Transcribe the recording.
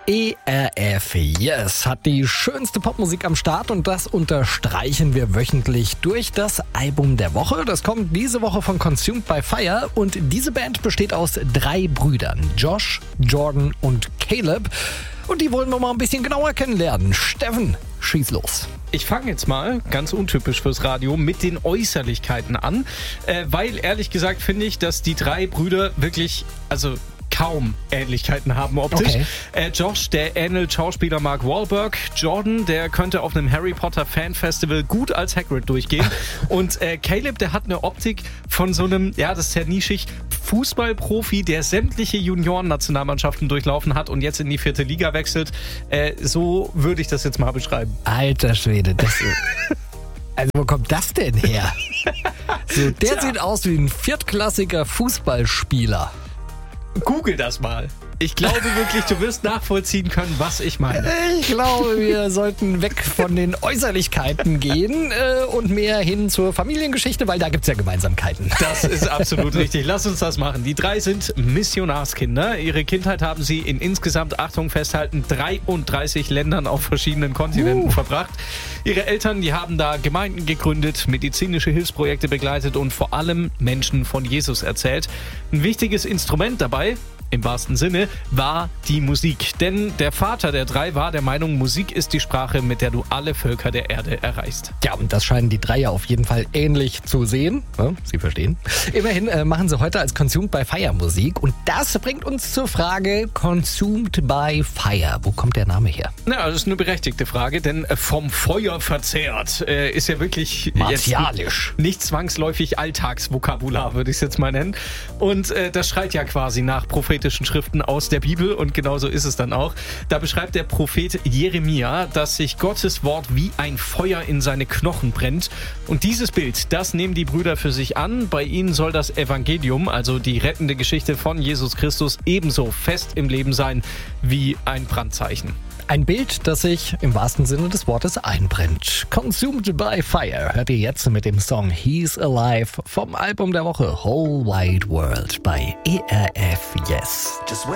ERF Yes hat die schönste Popmusik am Start und das unterstreichen wir wöchentlich durch das Album der Woche. Das kommt diese Woche von Consumed by Fire und diese Band besteht aus 3 Brüdern, Josh, Jordan und Caleb. Und die wollen wir mal ein bisschen genauer kennenlernen. Steffen, schieß los. Ich fange jetzt mal, ganz untypisch fürs Radio, mit den Äußerlichkeiten an, weil ehrlich gesagt finde ich, dass die 3 Brüder wirklich, kaum Ähnlichkeiten haben optisch. Okay. Josh, der ähnelt Schauspieler Mark Wahlberg. Jordan, der könnte auf einem Harry Potter Fan Festival gut als Hagrid durchgehen. Und Caleb, der hat eine Optik von so einem, das ist ja nischig, Fußballprofi, der sämtliche Junioren-Nationalmannschaften durchlaufen hat und jetzt in die 4. Liga wechselt. So würde ich das jetzt mal beschreiben. Alter Schwede, also wo kommt das denn her? So, der sieht aus wie ein viertklassiger Fußballspieler. Google das mal. Ich glaube wirklich, du wirst nachvollziehen können, was ich meine. Ich glaube, wir sollten weg von den Äußerlichkeiten gehen und mehr hin zur Familiengeschichte, weil da gibt es ja Gemeinsamkeiten. Das ist absolut richtig. Lass uns das machen. Die 3 sind Missionarskinder. Ihre Kindheit haben sie in insgesamt, Achtung, festhalten, 33 Ländern auf verschiedenen Kontinenten verbracht. Ihre Eltern, die haben da Gemeinden gegründet, medizinische Hilfsprojekte begleitet und vor allem Menschen von Jesus erzählt. Ein wichtiges Instrument dabei, im wahrsten Sinne, war die Musik. Denn der Vater der 3 war der Meinung, Musik ist die Sprache, mit der du alle Völker der Erde erreichst. Ja, und das scheinen die 3 ja auf jeden Fall ähnlich zu sehen. Ja, Sie verstehen. Immerhin machen sie heute als Consumed by Fire Musik. Und das bringt uns zur Frage Consumed by Fire. Wo kommt der Name her? Na, das ist eine berechtigte Frage, denn vom Feuer verzehrt ist ja wirklich martialisch. Jetzt nicht zwangsläufig Alltagsvokabular, würde ich es jetzt mal nennen. Und das schreit ja quasi nach prophetischen Schriften aus der Bibel und genauso ist es dann auch. Da beschreibt der Prophet Jeremia, dass sich Gottes Wort wie ein Feuer in seine Knochen brennt. Und dieses Bild, das nehmen die Brüder für sich an. Bei ihnen soll das Evangelium, also die rettende Geschichte von Jesus Christus, ebenso fest im Leben sein wie ein Brandzeichen. Ein Bild, das sich im wahrsten Sinne des Wortes einbrennt. Consumed by Fire hört ihr jetzt mit dem Song He's Alive vom Album der Woche Whole Wide World bei ERF Yes.